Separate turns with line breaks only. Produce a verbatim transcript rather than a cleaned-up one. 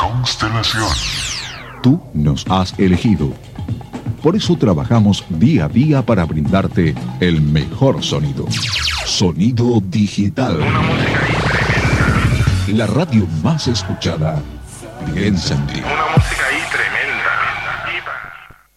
Constelación.
Tú nos has elegido. Por eso trabajamos día a día para brindarte el mejor sonido. Sonido digital.
Una música ahí tremenda.
La radio más escuchada. Piensa en ti.
Una música ahí